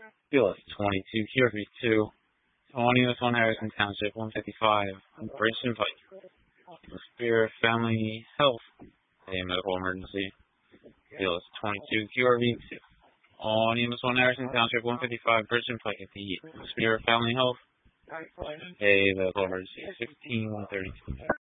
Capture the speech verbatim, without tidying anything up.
Field twenty-two, Q R V two, twenty West one Harrison Township, one fifty-five, Bridgeton Pike. Spirit Family Health, a medical emergency. Field twenty-two, Q R V two, all units one Harrison Township, one fifty-five, Bridgeton Pike at the Spirit Family Health, a medical emergency, sixteen one thirty-two.